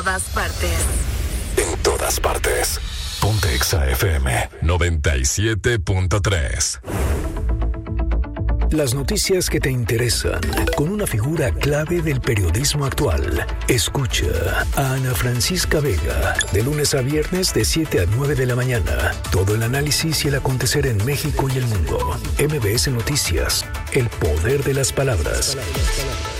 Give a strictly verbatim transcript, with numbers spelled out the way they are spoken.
todas partes. En todas partes. Ponte Exa F M noventa y siete punto tres. Las noticias que te interesan, con una figura clave del periodismo actual. Escucha a Ana Francisca Vega, de lunes a viernes de siete a nueve de la mañana. Todo el análisis y el acontecer en México y el mundo. M B S Noticias, el poder de las palabras.